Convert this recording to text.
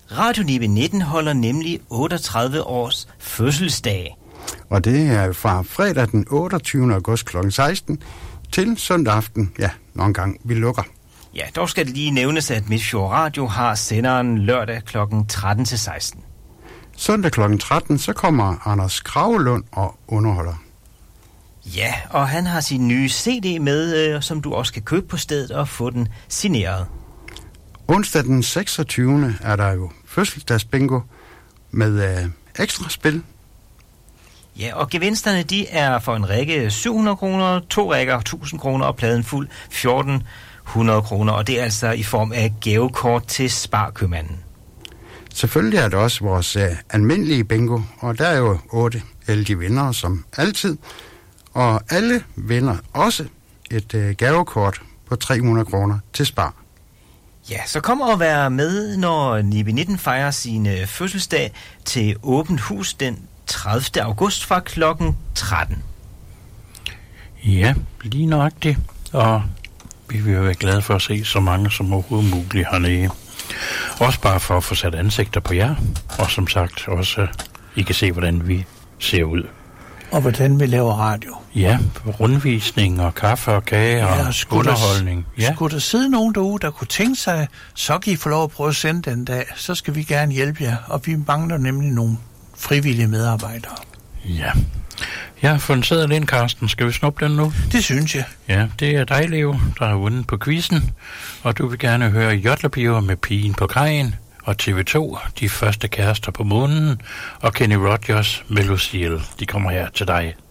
Radio Nibe 19 holder nemlig 38 års fødselsdag. Og det er fra fredag den 28. august kl. 16 til søndag aften, ja, nogle gange vi lukker. Ja, dog skal det lige nævnes, at Midtfjord Radio har senderen lørdag kl. 13 til 16. Søndag kl. 13, så kommer Anders Kragelund og underholder. Ja, og han har sin nye CD med, som du også kan købe på stedet og få den signeret. Onsdag den 26. er der jo fødselsdagsbingo med ekstra spil. Ja, og gevinsterne de er for en række 700 kroner, 2 rækker 1000 kroner og pladen fuld 1400 kroner. Og det er altså i form af gavekort til Sparkøbmanden. Selvfølgelig er det også vores almindelige bingo, og der er jo 8 heldige vindere som altid. Og alle vinder også et gavekort på 300 kroner til Spar. Ja, så kom og vær med, når Nibe 19 fejrer sin fødselsdag til åbent hus den 30. august fra klokken 13. Ja, lige nøjagtigt. Og vi vil være glade for at se så mange som overhovedet muligt hernede. Også bare for at få sat ansigter på jer. Og som sagt også, I kan se, hvordan vi ser ud. Og hvordan vi laver radio. Ja, rundvisning og kaffe og kage og underholdning. Ja. Skulle der sidde nogen derude, der kunne tænke sig, så kan I få lov at prøve at sende den dag, så skal vi gerne hjælpe jer. Og vi mangler nemlig nogle frivillige medarbejdere. Ja. Jeg har fundet sædel ind, Karsten. Skal vi snuppe den nu? Det synes jeg. Ja, det er dig, Leo, der har vundet på quizzen. Og du vil gerne høre Jodlerpiver med Pigen på Kajen. Og TV2, De første kærester på månen. Og Kenny Rogers med Lucille. De kommer her til dig.